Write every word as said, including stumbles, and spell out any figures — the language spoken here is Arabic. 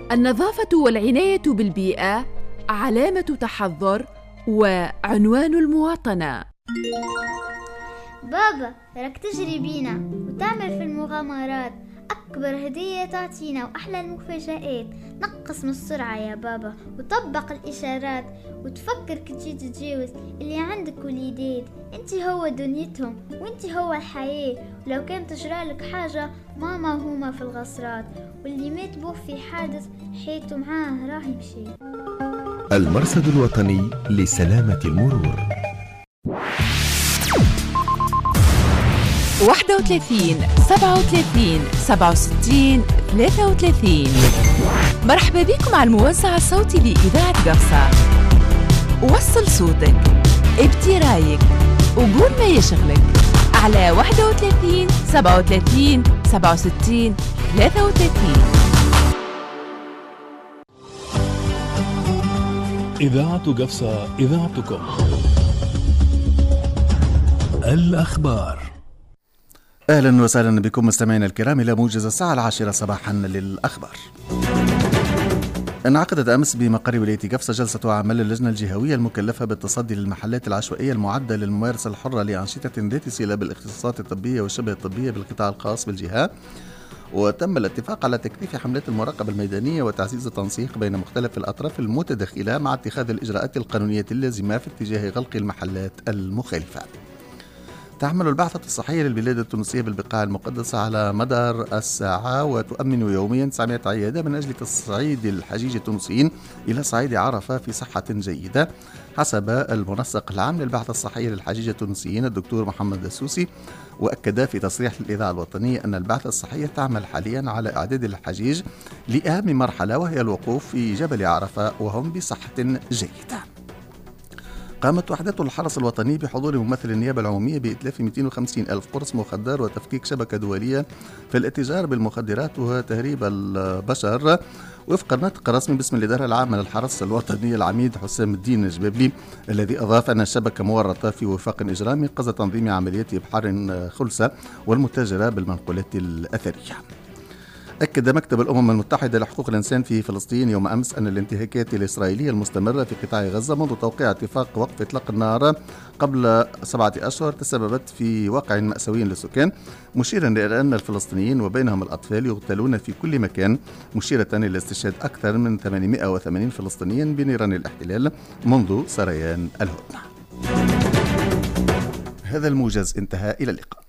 النظافة والعناية بالبيئة علامة تحضر وعنوان المواطنة. بابا راك تجري بينا وتعمل في المغامرات، أكبر هدية تعطينا وأحلى المفاجآت. نقص من السرعة يا بابا وطبق الإشارات، وتفكر كي تتجاوز اللي عندك وليدات. انتي هو دنيتهم وانتي هو الحياة، ولو كان تجرالك حاجة ماما وهما في الغصرات، واللي مات بوه في حادث حياته معاه راه يمشي. المرصد الوطني لسلامة المرور. واحد وثلاثين سبعة وثلاثين سبعة وستين ثلاثة وثلاثين. مرحبا بكم على الموزع الصوتي لإذاعة قفصة. وصل صوتك، ابدي رايك، وقول ما يشغلك على واحد وثلاثين سبعة وثلاثين سبعة وستين ثلاثة وثلاثين. إذاعة قفصة، إذاعتكم. الأخبار. أهلا وسهلا بكم مستمعينا الكرام إلى موجز الساعة العاشرة صباحا للأخبار. انعقدت أمس بمقر ولاية قفصة جلسة عمل اللجنة الجهوية المكلفة بالتصدي للمحلات العشوائية المعدة للممارسة الحرة لأنشطة ذات صلة بالاختصاصات الطبية والشبه الطبية بالقطاع الخاص بالجهة، وتم الاتفاق على تكثيف حملات المراقبة الميدانية وتعزيز التنسيق بين مختلف الأطراف المتدخلة مع اتخاذ الإجراءات القانونية اللازمة في اتجاه غلق المحلات المخالفة. تعمل البعثة الصحية للبلاد التونسية بالبقاع المقدسة على مدار الساعة، وتؤمن يوميا تسعمائة عيادة من أجل تصعيد الحجيج التونسيين إلى صعيد عرفة في صحة جيدة، حسب المنسق العام للبعثة الصحية للحجيج التونسيين الدكتور محمد السوسي. وأكد في تصريح للإذاعة الوطنية أن البعثة الصحية تعمل حاليا على إعداد الحجيج لأهم مرحلة، وهي الوقوف في جبل عرفة وهم بصحة جيدة. قامت وحدات الحرس الوطني بحضور ممثل النيابة العمومية بإتلاف مئتين وخمسين ألف قرص مخدر وتفكيك شبكة دولية في الاتجار بالمخدرات وتهريب البشر، وفق النطق الرسمي باسم الإدارة العامة للحرس الوطني العميد حسام الدين الجبابلي، الذي أضاف أن الشبكة مورطة في وفاق إجرامي قصد تنظيم عمليات إبحار خلسة والمتاجرة بالمنقولات الأثرية. أكد مكتب الأمم المتحدة لحقوق الإنسان في فلسطين يوم أمس أن الانتهاكات الإسرائيلية المستمرة في قطاع غزة منذ توقيع اتفاق وقف إطلاق النار قبل سبعة أشهر تسببت في واقع مأساوي للسكان، مشيرا إلى أن الفلسطينيين وبينهم الأطفال يغتالون في كل مكان، مشيرة إلى استشهاد أكثر من ثمانمائة وثمانين فلسطينيا بنيران الاحتلال منذ سريان الهدنة. هذا الموجز انتهى، إلى اللقاء.